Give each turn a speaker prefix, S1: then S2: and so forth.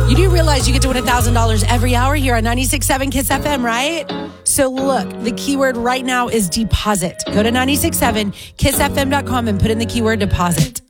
S1: You do realize you get to win $1,000 every hour here on 96.7 Kiss FM, right? So look, the keyword right now is deposit. Go to 96.7kissfm.com and put in the keyword deposit.